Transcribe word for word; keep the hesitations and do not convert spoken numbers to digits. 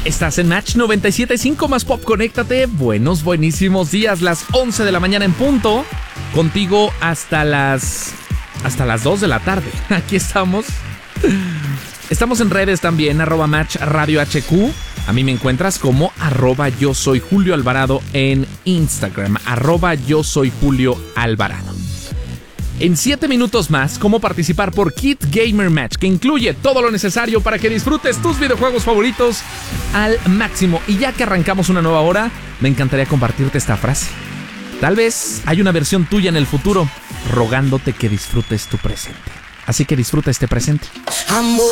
Estás en Match noventa y siete punto cinco más Pop, conéctate. Buenos, buenísimos días, las once de la mañana en punto. Contigo hasta las hasta las dos de la tarde. Aquí estamos. Estamos en redes también, arroba Match Radio H Q. A mí me encuentras como arroba yo soy Julio Alvarado en Instagram, arroba yo soy Julio Alvarado. En siete minutos más, cómo participar por Kit Gamer Match, que incluye todo lo necesario para que disfrutes tus videojuegos favoritos al máximo. Y ya que arrancamos una nueva hora, me encantaría compartirte esta frase. Tal vez hay una versión tuya en el futuro, rogándote que disfrutes tu presente. Así que disfruta este presente. Amor.